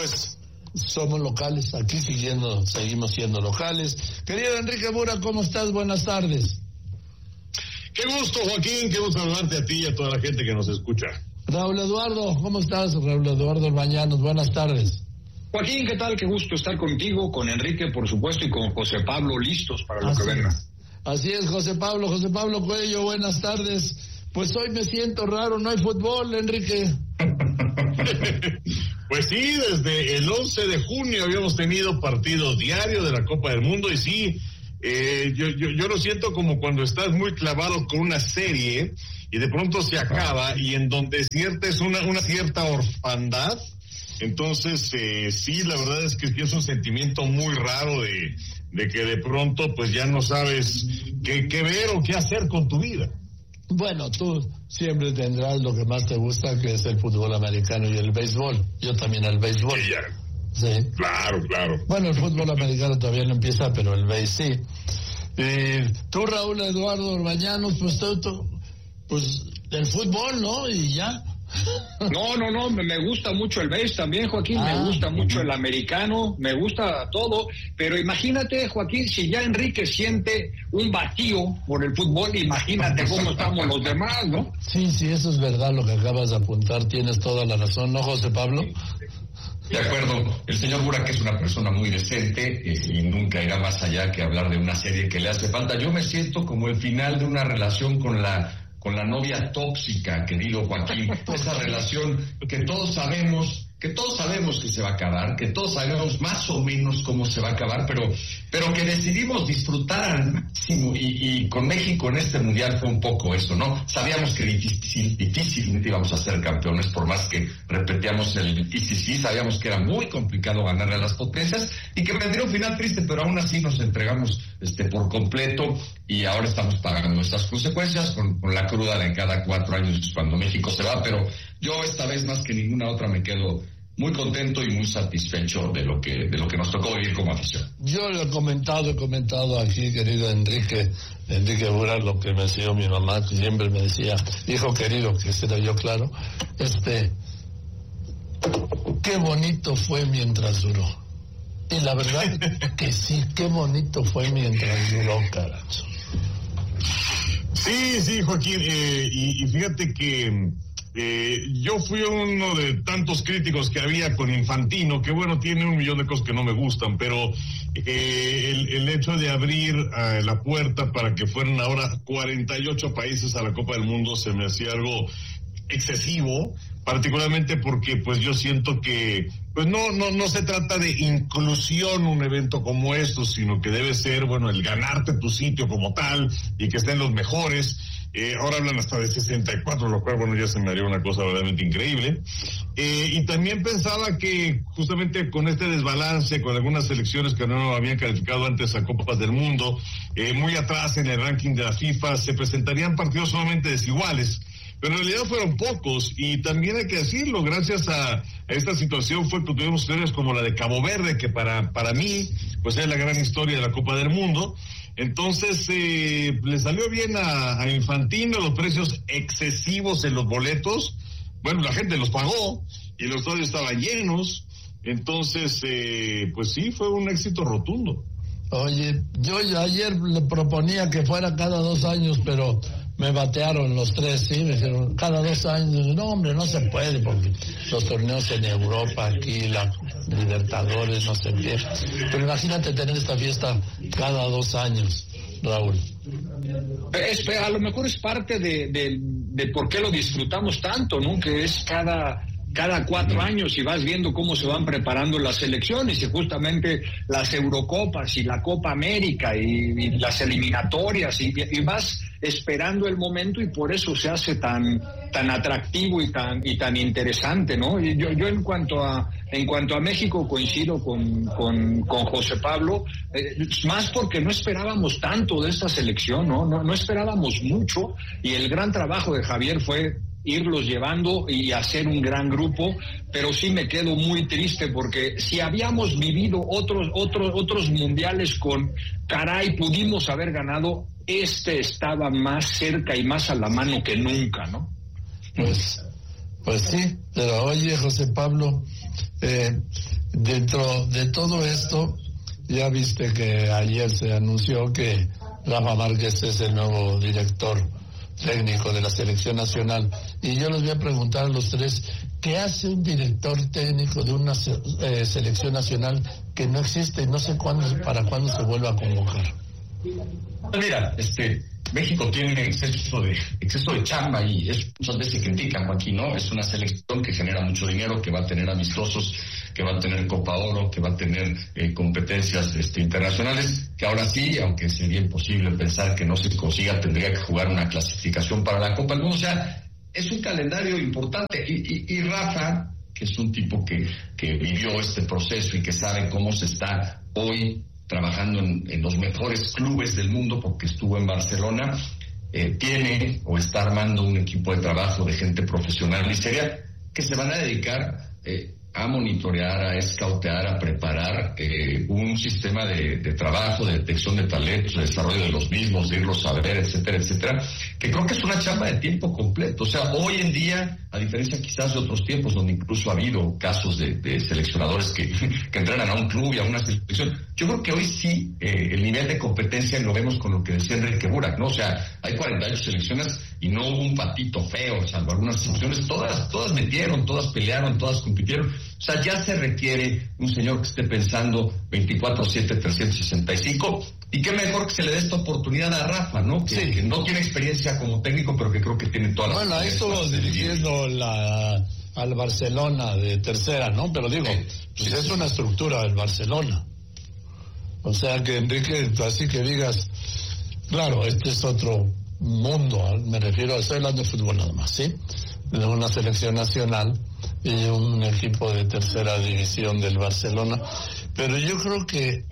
pues somos locales, aquí seguimos siendo locales. Querido Enrique Bura, ¿cómo estás? Buenas tardes. Qué gusto, Joaquín, qué gusto saludarte a ti y a toda la gente que nos escucha. Raúl Eduardo, ¿cómo estás? Raúl Eduardo Bañanos, buenas tardes. Joaquín, ¿qué tal? Qué gusto estar contigo, con Enrique, por supuesto, y con José Pablo, listos para lo que venga. Así es, José Pablo Cuello, buenas tardes. Pues hoy me siento raro, no hay fútbol, Enrique. Pues sí, desde el 11 de junio habíamos tenido partido diario de la Copa del Mundo y sí, yo lo siento como cuando estás muy clavado con una serie y de pronto se acaba y en donde es una cierta orfandad. Entonces, sí, la verdad es que es un sentimiento muy raro de que de pronto pues ya no sabes qué ver o qué hacer con tu vida. Bueno, tú siempre tendrás lo que más te gusta, que es el fútbol americano y el béisbol. Yo también el béisbol. Sí. Claro. Bueno, el fútbol americano todavía no empieza, pero el béis sí. Tú, Raúl Eduardo Bañanos, pues del fútbol, ¿no? Y ya. No, me gusta mucho el béis también, Joaquín, me gusta mucho el americano, me gusta todo, pero imagínate, Joaquín, si ya Enrique siente un vacío por el fútbol, imagínate cómo estamos los demás, ¿no? Sí, eso es verdad lo que acabas de apuntar, tienes toda la razón, ¿no, José Pablo? De acuerdo, el señor Burak es una persona muy decente y nunca irá más allá que hablar de una serie que le hace falta. Yo me siento como el final de una relación con la novia tóxica, querido Joaquín, esa relación que todos sabemos que se va a acabar, que todos sabemos más o menos cómo se va a acabar, pero que decidimos disfrutar al máximo y con México en este mundial fue un poco eso, ¿no? Sabíamos que difícilmente íbamos a ser campeones, por más que repetíamos el difícil, sabíamos que era muy complicado ganarle a las potencias y que vendría un final triste, pero aún así nos entregamos por completo y ahora estamos pagando nuestras consecuencias con la cruda de cada 4 años cuando México se va, pero yo esta vez más que ninguna otra me quedo muy contento y muy satisfecho de lo que nos tocó vivir como afición. Yo lo he comentado aquí, querido Enrique Burak, lo que me enseñó mi mamá, que siempre me decía, hijo querido, que será yo claro, qué bonito fue mientras duró. Y la verdad que sí, qué bonito fue mientras duró, carajo. Sí, Joaquín, y fíjate que yo fui uno de tantos críticos que había con Infantino, que bueno, tiene 1 millón de cosas que no me gustan, pero el hecho de abrir la puerta para que fueran ahora 48 países a la Copa del Mundo se me hacía algo excesivo, particularmente porque pues yo siento que pues no se trata de inclusión un evento como esto, sino que debe ser, bueno, el ganarte tu sitio como tal y que estén los mejores. Ahora hablan hasta de 64, lo cual, bueno, ya se me haría una cosa verdaderamente increíble. Y también pensaba que justamente con este desbalance, con algunas selecciones que no habían calificado antes a Copas del Mundo, muy atrás en el ranking de la FIFA, se presentarían partidos sumamente desiguales. Pero en realidad fueron pocos, y también hay que decirlo, gracias a esta situación fue que tuvimos historias como la de Cabo Verde, que para mí, pues es la gran historia de la Copa del Mundo. Entonces, le salió bien a Infantino, los precios excesivos en los boletos, bueno, la gente los pagó, y los estadios estaban llenos, entonces, pues sí, fue un éxito rotundo. Oye, yo ayer le proponía que fuera cada 2 años, pero me batearon los 3, sí, me dijeron, cada 2 años, no hombre, no se puede, porque los torneos en Europa, aquí, la Libertadores, no sé qué, pero imagínate tener esta fiesta cada 2 años, Raúl. A lo mejor es parte de por qué lo disfrutamos tanto, ¿no? Que es cada 4 años y vas viendo cómo se van preparando las elecciones y justamente las Eurocopas y la Copa América y las eliminatorias y vas esperando el momento y por eso se hace tan atractivo y tan interesante, ¿no? Y yo en cuanto a México coincido con José Pablo, más porque no esperábamos tanto de esta selección, no esperábamos mucho y el gran trabajo de Javier fue irlos llevando y hacer un gran grupo, pero sí me quedo muy triste porque si habíamos vivido otros mundiales con caray, pudimos haber ganado, estaba más cerca y más a la mano que nunca, ¿no? Pues sí, pero oye, José Pablo, Dentro de todo esto, ya viste que ayer se anunció que Rafa Márquez es el nuevo director técnico de la selección nacional. Y yo les voy a preguntar a los tres, ¿qué hace un director técnico de una selección nacional que no existe y no sé para cuándo se vuelva a convocar? Mira, México tiene exceso de chamba y eso muchas veces se critica, Joaquín, ¿no? Es una selección que genera mucho dinero, que va a tener amistosos, que va a tener Copa Oro, que va a tener competencias internacionales, que ahora sí, aunque sería imposible pensar que no se consiga, tendría que jugar una clasificación para la Copa del Mundo. O sea, es un calendario importante. Y Rafa, que es un tipo que vivió este proceso y que sabe cómo se está hoy trabajando en los mejores clubes del mundo, porque estuvo en Barcelona, tiene o está armando un equipo de trabajo de gente profesional y seria que se van a dedicar a monitorear, a escautear, a preparar un sistema de trabajo, de detección de talentos, de desarrollo de los mismos, de irlos a ver, etcétera, etcétera, que creo que es una chamba de tiempo completo. O sea, hoy en día, a diferencia quizás de otros tiempos, donde incluso ha habido casos de seleccionadores que entrenan a un club y a una selección, yo creo que hoy sí el nivel de competencia lo vemos con lo que decía Enrique Burak, ¿no? O sea, hay 48 selecciones y no hubo un patito feo, salvo algunas selecciones, todas metieron, todas pelearon, todas compitieron. O sea, ya se requiere un señor que esté pensando 24/7, 365, y qué mejor que se le dé esta oportunidad a Rafa, ¿no? Que no tiene experiencia como técnico, pero que creo que tiene todas las... Bueno, ahí estuvo dirigiendo al Barcelona de tercera, ¿no? Pero digo, pues es una estructura del Barcelona. O sea que, Enrique, así que digas, claro, este es otro mundo, me refiero, estoy hablando de fútbol nada más, ¿sí? De una selección nacional y un equipo de tercera división del Barcelona. Pero yo creo que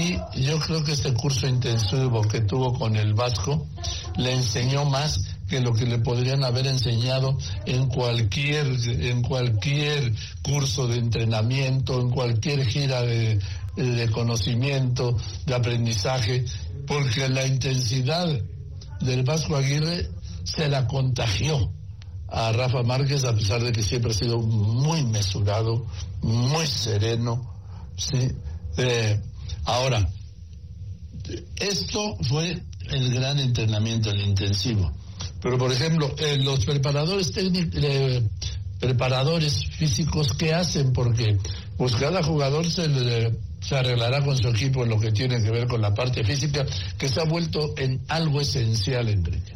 este curso intensivo que tuvo con el Vasco le enseñó más que lo que le podrían haber enseñado en cualquier curso de entrenamiento, en cualquier gira de conocimiento, de aprendizaje, porque la intensidad del Vasco Aguirre se la contagió a Rafa Márquez, a pesar de que siempre ha sido muy mesurado, muy sereno, ¿sí? Ahora, esto fue el gran entrenamiento, el intensivo. Pero, por ejemplo, los preparadores técnicos, preparadores físicos, ¿qué hacen? Porque pues cada jugador se arreglará con su equipo en lo que tiene que ver con la parte física, que se ha vuelto en algo esencial, Enrique.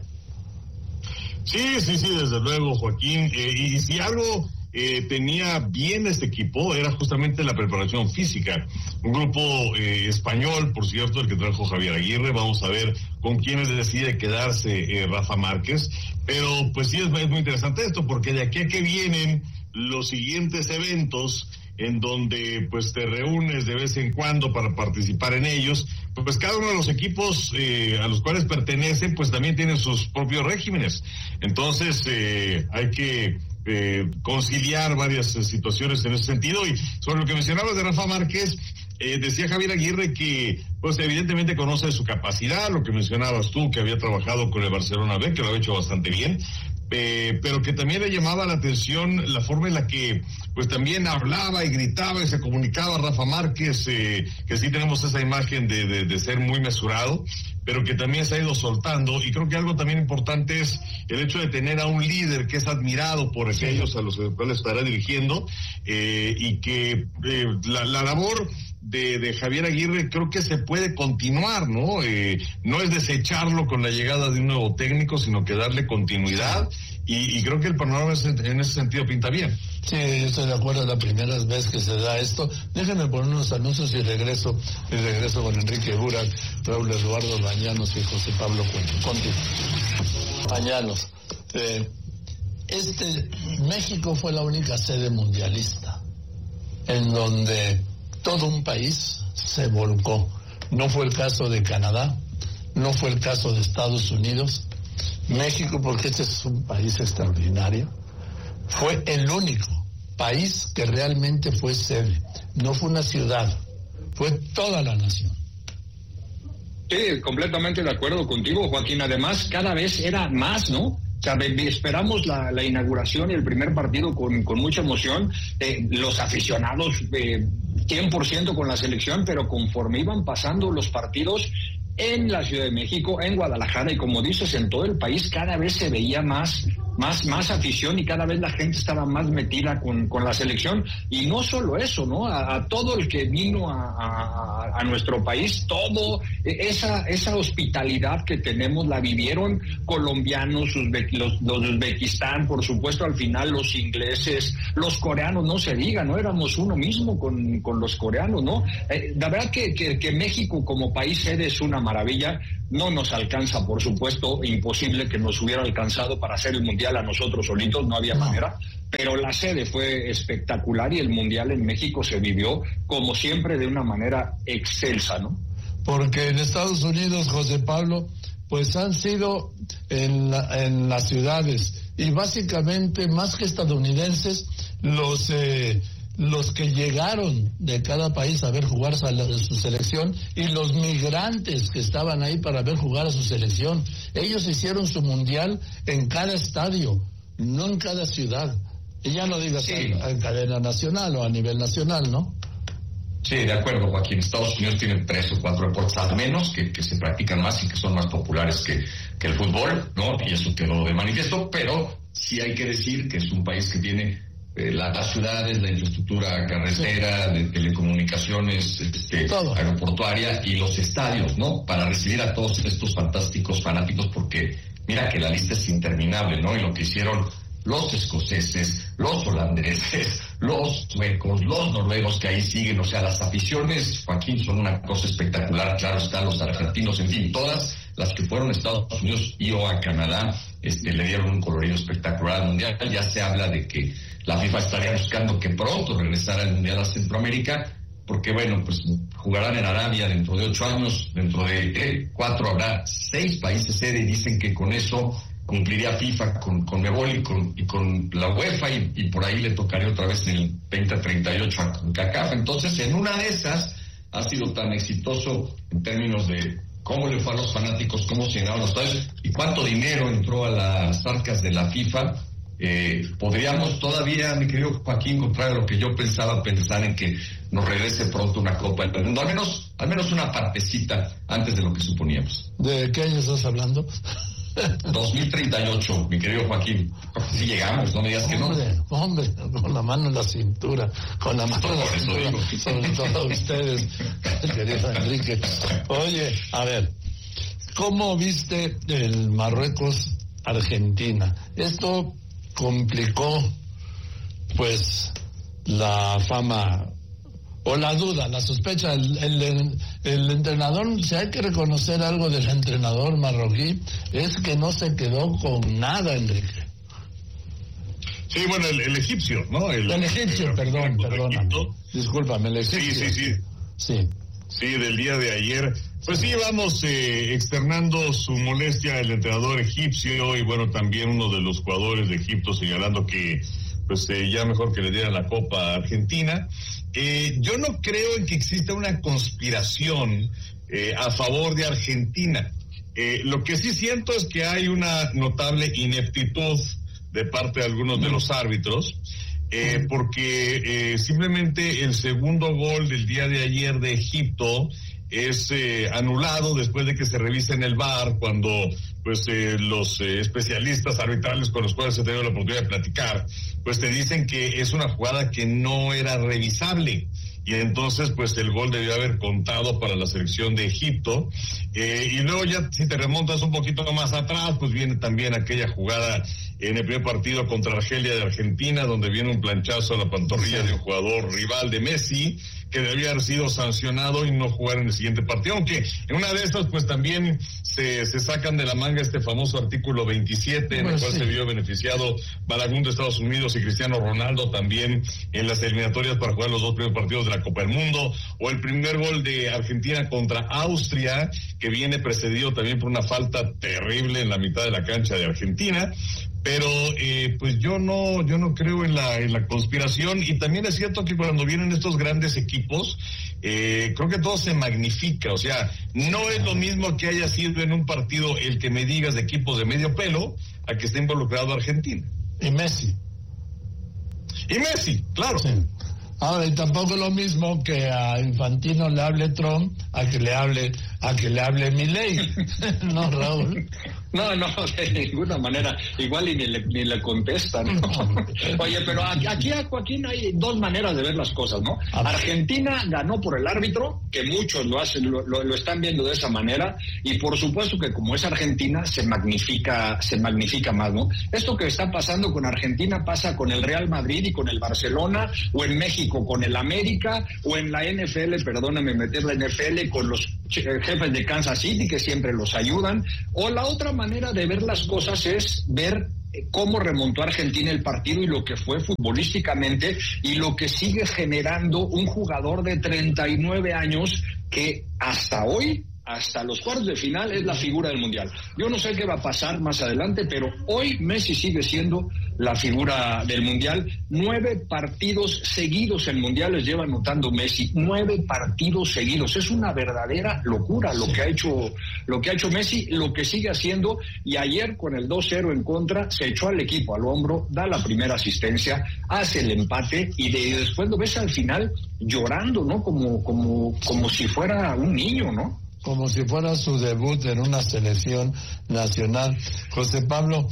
Sí, desde luego, Joaquín. Y si algo tenía bien este equipo, era justamente la preparación física. Un grupo español, por cierto, el que trajo Javier Aguirre. Vamos a ver con quiénes decide quedarse Rafa Márquez. Pero pues sí, es muy interesante esto, porque de aquí a que vienen los siguientes eventos en donde pues te reúnes de vez en cuando para participar en ellos, pues cada uno de los equipos a los cuales pertenecen pues también tienen sus propios regímenes. Entonces hay que conciliar varias situaciones en ese sentido. Y sobre lo que mencionabas de Rafa Márquez, decía Javier Aguirre que pues evidentemente conoce su capacidad, lo que mencionabas tú, que había trabajado con el Barcelona B, que lo había hecho bastante bien, pero que también le llamaba la atención la forma en la que pues también hablaba y gritaba y se comunicaba Rafa Márquez, que sí tenemos esa imagen de ser muy mesurado, pero que también se ha ido soltando. Y creo que algo también importante es el hecho de tener a un líder que es admirado por aquellos a los cuales estará dirigiendo, y que la labor de Javier Aguirre creo que se puede continuar, ¿no? No es desecharlo con la llegada de un nuevo técnico, sino que darle continuidad, y creo que el panorama en ese sentido pinta bien. Sí, yo estoy de acuerdo, la primera vez que se da esto. Déjenme poner unos anuncios y regreso con Enrique Burak, Raúl Eduardo Bañanos y José Pablo Conti. Bañanos, México fue la única sede mundialista en donde todo un país se volcó. No fue el caso de Canadá, no fue el caso de Estados Unidos. México, porque este es un país extraordinario, fue el único país que realmente fue sede. No fue una ciudad, fue toda la nación. Sí, completamente de acuerdo contigo, Joaquín. Además, cada vez era más, ¿no? O sea, esperamos la inauguración y el primer partido con mucha emoción. Los aficionados 100% con la selección, pero conforme iban pasando los partidos en la Ciudad de México, en Guadalajara y como dices, en todo el país, cada vez se veía más afición y cada vez la gente estaba más metida con la selección. Y no solo eso, ¿no? A todo el que vino a nuestro país, todo esa hospitalidad que tenemos la vivieron colombianos, los de Uzbekistán, por supuesto, al final los ingleses, los coreanos, no se diga, ¿no? Éramos uno mismo con los coreanos, ¿no? La verdad que México como país sede es una maravilla. No nos alcanza, por supuesto, imposible que nos hubiera alcanzado para hacer el Mundial a nosotros solitos, no había manera, pero la sede fue espectacular y el Mundial en México se vivió, como siempre, de una manera excelsa, ¿no? Porque en Estados Unidos, José Pablo, pues han sido en las ciudades y básicamente, más que estadounidenses, los que llegaron de cada país a ver jugar a su selección y los migrantes que estaban ahí para ver jugar a su selección, ellos hicieron su mundial en cada estadio, no en cada ciudad. Y ya no digas en cadena nacional o a nivel nacional, ¿no? Sí, de acuerdo, Joaquín. Estados Unidos tiene 3 o 4 deportes al menos que se practican más y que son más populares que el fútbol, ¿no? Y eso quedó de manifiesto, pero sí hay que decir que es un país que tiene las ciudades, la infraestructura carretera, de telecomunicaciones, aeroportuaria y los estadios, ¿no? Para recibir a todos estos fantásticos fanáticos, porque mira que la lista es interminable, ¿no? Y lo que hicieron los escoceses, los holandeses, los suecos, los noruegos que ahí siguen, o sea, las aficiones, Joaquín, son una cosa espectacular. Claro están los argentinos, en fin, todas las que fueron a Estados Unidos y o a Canadá, le dieron un colorido espectacular al Mundial. Ya se habla de que la FIFA estaría buscando que pronto regresara el Mundial a Centroamérica, porque bueno, pues jugarán en Arabia dentro de 8 años, dentro de 4 habrá 6 países sede, y dicen que con eso cumpliría FIFA con Mebol y con la UEFA, y por ahí le tocaría otra vez en el 2038 a CONCACAF. Entonces, en una de esas ha sido tan exitoso en términos de cómo le fue a los fanáticos, cómo se llenaron los estadios y cuánto dinero entró a las arcas de la FIFA. Podríamos todavía, mi querido Joaquín, contrario a lo que yo pensaba, pensar en que nos regrese pronto una Copa del Mundo, al menos una partecita antes de lo que suponíamos. ¿De qué año estás hablando? 2038, mi querido Joaquín. Si llegamos, no me digas que no. Hombre, con la mano en la cintura, con la mano en la cintura, sobre todo ustedes, querido Enrique. Oye, a ver, ¿cómo viste el Marruecos-Argentina? Esto complicó, pues, la fama o la duda, la sospecha. El entrenador, si hay que reconocer algo del entrenador marroquí, es que no se quedó con nada, Enrique. Sí, bueno, el egipcio, ¿no? El egipcio, perdóname. Discúlpame, el egipcio. Sí, del día de ayer. Pues sí, vamos externando su molestia el entrenador egipcio y bueno, también uno de los jugadores de Egipto señalando que pues ya mejor que le dieran la Copa a Argentina. Yo no creo en que exista una conspiración a favor de Argentina. Lo que sí siento es que hay una notable ineptitud de parte de algunos de los árbitros, porque simplemente el segundo gol del día de ayer de Egipto es anulado después de que se revise en el VAR, cuando pues los especialistas arbitrales con los cuales he tenido la oportunidad de platicar, pues te dicen que es una jugada que no era revisable. Y entonces, pues el gol debió haber contado para la selección de Egipto. Y luego ya, si te remontas un poquito más atrás, pues viene también aquella jugada en el primer partido contra Argelia de Argentina, donde viene un planchazo a la pantorrilla de un jugador rival de Messi, que debía haber sido sancionado y no jugar en el siguiente partido. Aunque en una de estas, pues también se sacan de la manga este famoso artículo 27, en el cual se vio beneficiado Balagun de Estados Unidos y Cristiano Ronaldo también en las eliminatorias para jugar los 2 primeros partidos de la Copa del Mundo, o el primer gol de Argentina contra Austria, que viene precedido también por una falta terrible en la mitad de la cancha de Argentina. pero pues yo no creo en la conspiración, y también es cierto que cuando vienen estos grandes equipos, creo que todo se magnifica. O sea, no es lo mismo que haya sido en un partido el que me digas de equipos de medio pelo a que esté involucrado Argentina. Y Messi, claro. Sí. Ahora, y tampoco es lo mismo que a Infantino le hable Trump a que le hable Milei. ¿No, Raúl? No, de ninguna manera. Igual y ni le contestan, ¿no? Oye, pero aquí, Joaquín, hay dos maneras de ver las cosas, ¿no? Argentina ganó por el árbitro, que muchos lo hacen, lo están viendo de esa manera, y por supuesto que como es Argentina, se magnifica más, ¿no? Esto que está pasando con Argentina pasa con el Real Madrid y con el Barcelona, o en México con el América, o en la NFL, perdóname meter la NFL, con los jefes de Kansas City, que siempre los ayudan. O la otra manera de ver las cosas es ver cómo remontó Argentina el partido y lo que fue futbolísticamente, y lo que sigue generando un jugador de 39 años que hasta hoy, hasta los cuartos de final, es la figura del Mundial. Yo no sé qué va a pasar más adelante, pero hoy Messi sigue siendo la figura del Mundial. 9 partidos seguidos en Mundiales lleva anotando Messi, 9 partidos seguidos. Es una verdadera locura lo que ha hecho Messi, lo que sigue haciendo, y ayer con el 2-0 en contra se echó al equipo al hombro, da la primera asistencia, hace el empate, y después lo ves al final llorando, ¿no? Como si fuera un niño, ¿no? Como si fuera su debut en una selección nacional. José Pablo,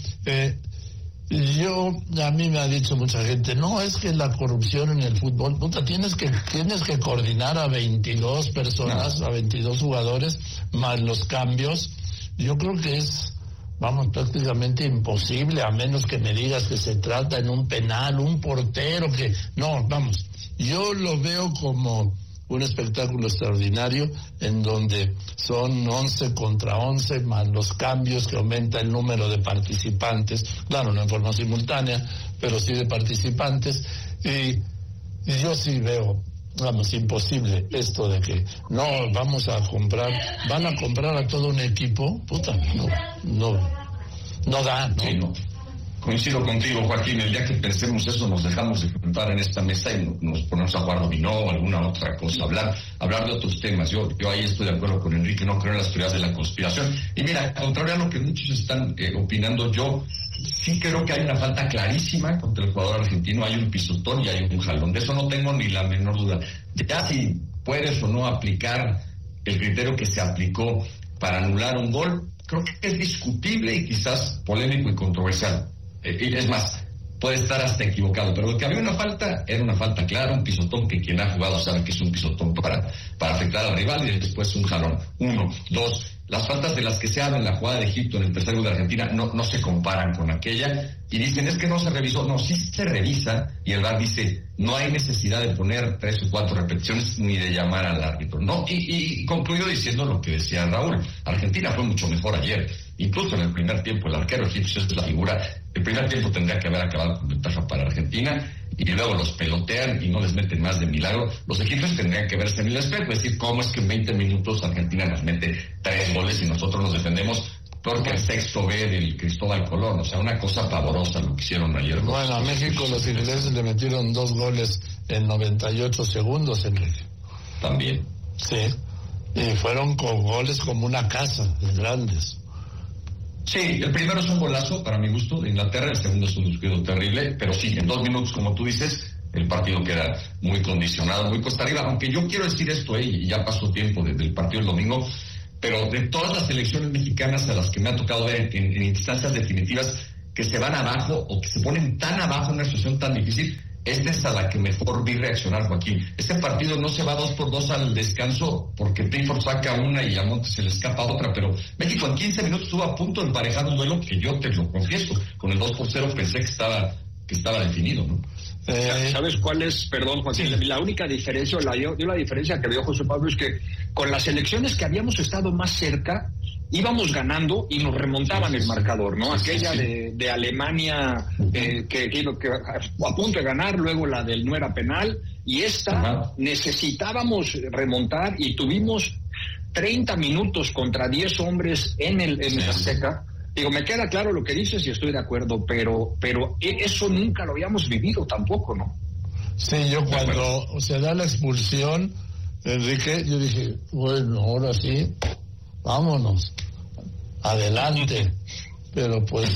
a mí me ha dicho mucha gente, no, es que la corrupción en el fútbol, puta, tienes que coordinar a 22 personas, a 22 jugadores, más los cambios. Yo creo que es, prácticamente imposible, a menos que me digas que se trata en un penal, un portero que... No, yo lo veo como un espectáculo extraordinario en donde son 11 contra 11 más los cambios, que aumenta el número de participantes, claro, no en forma simultánea, pero sí de participantes, y yo sí veo, imposible esto de que van a comprar a todo un equipo, no da, ¿no? Sí, no. Coincido contigo, Joaquín. El día que pensemos eso, nos dejamos de juntar en esta mesa y nos ponemos a jugar dominó o alguna otra cosa, hablar de otros temas. Yo ahí estoy de acuerdo con Enrique, no creo en las teorías de la conspiración. Y mira, contrario a lo que muchos están opinando, yo sí creo que hay una falta clarísima contra el jugador argentino, hay un pisotón y hay un jalón. De eso no tengo ni la menor duda. Ya si puedes o no aplicar el criterio que se aplicó para anular un gol, creo que es discutible y quizás polémico y controversial. Es más, puede estar hasta equivocado, pero lo que había una falta, era una falta clara, un pisotón que quien ha jugado sabe que es un pisotón para afectar al rival, y después un jalón. 1, 2, las faltas de las que se habla en la jugada de Egipto, en el tercer gol de Argentina, no se comparan con aquella, y dicen, es que no se revisó. No, sí se revisa, y el VAR dice, no hay necesidad de poner 3 o 4 repeticiones ni de llamar al árbitro, ¿no? Y concluyó diciendo lo que decía Raúl, Argentina fue mucho mejor ayer, incluso en el primer tiempo, el arquero egipcio es la figura. El primer tiempo tendría que haber acabado con ventaja para Argentina, y luego los pelotean y no les meten más de milagro. Los egipcios tendrían que verse en el espejo, es decir, cómo es que en 20 minutos Argentina nos mete 3 goles y nosotros nos defendemos porque el sexto B del Cristóbal Colón. O sea, una cosa pavorosa lo que hicieron ayer. Bueno, a México los ingleses le metieron 2 goles en 98 segundos, Enrique. También. Sí, y fueron con goles como una casa, de grandes. Sí, el primero es un golazo para mi gusto de Inglaterra, el segundo es un descuido terrible, pero sí, en 2 minutos, como tú dices, el partido queda muy condicionado, muy cuesta arriba. Aunque yo quiero decir esto, y ya pasó tiempo desde el partido del domingo, pero de todas las selecciones mexicanas a las que me ha tocado ver en instancias definitivas que se van abajo o que se ponen tan abajo en una situación tan difícil, esta es a la que mejor vi reaccionar, Joaquín. Este partido no se va 2-2 al descanso porque Pickford saca una y a Montes se le escapa otra, pero México en 15 minutos estuvo a punto de emparejar un duelo que yo te lo confieso, con el 2-0 pensé que estaba definido, ¿no? ¿Sabes cuál es, perdón, Joaquín? Sí. La única diferencia, la diferencia que veo José Pablo, es que con las elecciones que habíamos estado más cerca, íbamos ganando y nos remontaban el marcador, ¿no? Aquella de Alemania que a punto de ganar, luego la del no era penal, y esta necesitábamos remontar, y tuvimos 30 minutos contra 10 hombres en el Azteca Digo, me queda claro lo que dices y estoy de acuerdo, pero eso nunca lo habíamos vivido tampoco, ¿no? Sí, yo cuando se da la expulsión, Enrique, yo dije, bueno, ahora sí, vámonos, adelante. Pero pues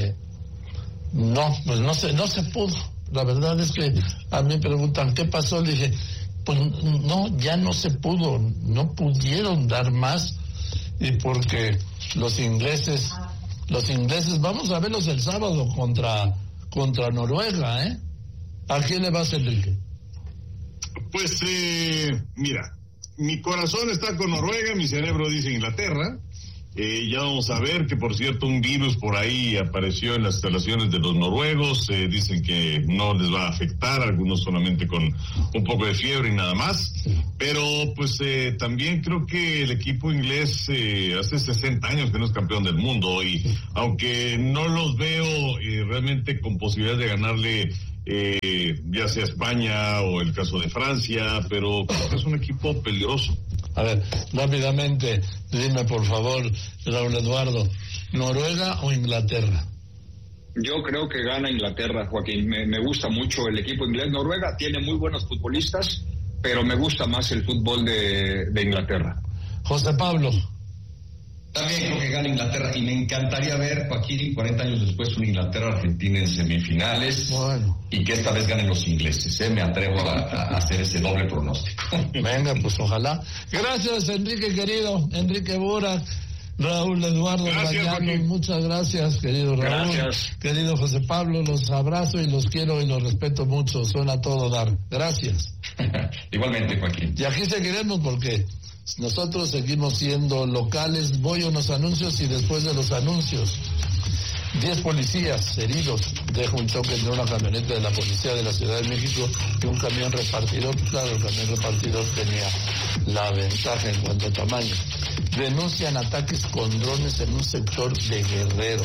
no se pudo. La verdad es que a mí me preguntan qué pasó, le dije, pues no, ya no se pudo, no pudieron dar más, y porque los ingleses, vamos a verlos el sábado contra Noruega, ¿eh? ¿A quién le vas, Enrique? Pues mira, mi corazón está con Noruega, mi cerebro dice Inglaterra. Ya vamos a ver que, por cierto, un virus por ahí apareció en las instalaciones de los noruegos. Dicen que no les va a afectar, algunos solamente con un poco de fiebre y nada más. Pero pues también creo que el equipo inglés hace 60 años que no es campeón del mundo, y aunque no los veo realmente con posibilidad de ganarle ya sea España o el caso de Francia, pero creo que es un equipo peligroso. A ver, rápidamente, dime por favor, Raúl Eduardo, ¿Noruega o Inglaterra? Yo creo que gana Inglaterra, Joaquín. Me gusta mucho el equipo inglés. Noruega tiene muy buenos futbolistas, pero me gusta más el fútbol de Inglaterra. José Pablo. También creo que gana Inglaterra, y me encantaría ver, Joaquín, 40 años después, una Inglaterra-Argentina en semifinales, y que esta vez ganen los ingleses. Me atrevo a hacer ese doble pronóstico. Venga, pues ojalá. Gracias, Enrique querido, Enrique Burak, Raúl Eduardo Gañano, muchas gracias, querido Raúl. Gracias. Querido José Pablo, los abrazo y los quiero y los respeto mucho, suena todo dar. Gracias. Igualmente, Joaquín. Y aquí seguiremos porque nosotros seguimos siendo locales. Voy a unos anuncios y después de los anuncios, 10 policías heridos. Deja un choque entre una camioneta de la policía de la Ciudad de México y un camión repartidor. Claro, el camión repartidor tenía la ventaja en cuanto a tamaño. Denuncian ataques con drones en un sector de Guerrero.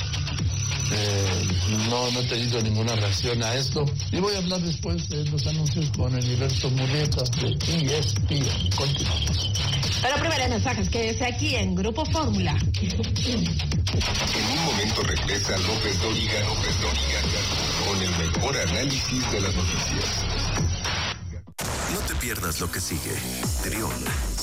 No he tenido ninguna reacción a esto, y voy a hablar después de los anuncios con Heriberto Murrieta de ESPN. Continuamos. Pero primero mensajes, quédese aquí en Grupo Fórmula. En un momento regresa López Dóriga con el mejor análisis de las noticias. No te pierdas lo que sigue. Trión,